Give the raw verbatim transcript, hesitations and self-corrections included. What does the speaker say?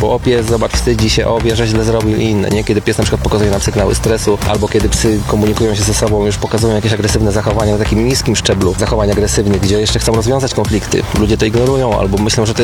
bo o pies, zobacz, wstydzi się, o wie, że źle zrobił i inne, nie? Kiedy pies na przykład pokazuje nam sygnały stresu, albo kiedy psy komunikują się ze sobą, już pokazują jakieś agresywne zachowania na takim niskim szczeblu zachowań agresywnych, gdzie jeszcze chcą rozwiązać konflikty. Ludzie to ignorują, albo myślą, że to jest